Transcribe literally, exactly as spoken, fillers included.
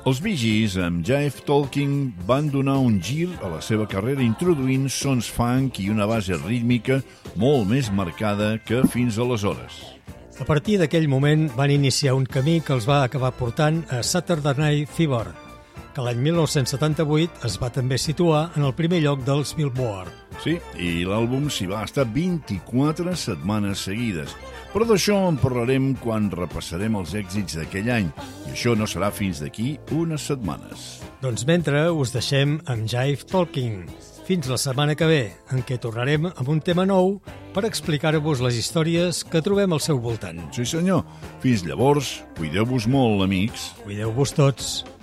Els Bee Gees, amb Jive Talking, van donar un gir a la seva carrera introduint sons funk i una base rítmica molt més marcada que fins aleshores. A partir d'aquell moment van iniciar un camí que els va acabar portant a Saturday Night Fever, que l'any mil nou-cents setanta-vuit es va també situar en el primer lloc dels Billboard. Sí, i l'àlbum s'hi va estar vint-i-quatre setmanes seguides. Però d'això en parlarem quan repassarem els èxits d'aquell any, i això no serà fins d'aquí unes setmanes. Doncs mentre us deixem amb Jive Talking. Fins la setmana que ve, en què tornarem amb un tema nou per explicar-vos les històries que trobem al seu voltant. Sí senyor, fins llavors, cuideu-vos molt, amics. Cuideu-vos tots.